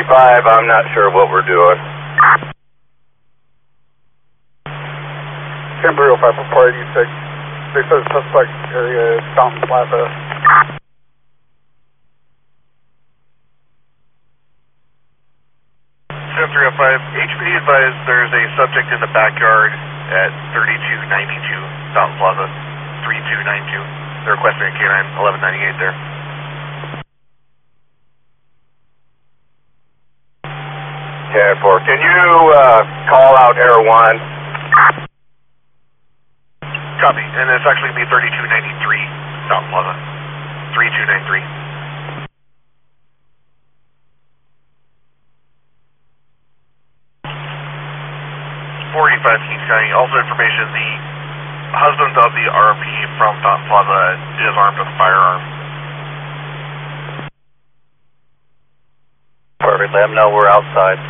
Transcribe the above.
5, I'm not sure what we're doing. Camber 05 for 486. They said suspect area is Fountain Plaza. Sam 305, HP advised there's a subject in the backyard at 3292 Fountain Plaza, 3292. They're requesting a K9 1198 there. Okay, 4. Can you call out Air 1? Copy, and it's actually going to be 3293 Fountain Plaza, 3293. 45 Kings County. Also information, the husband of the RP from Fountain Plaza is armed with a firearm. Perfect, let him know we're outside.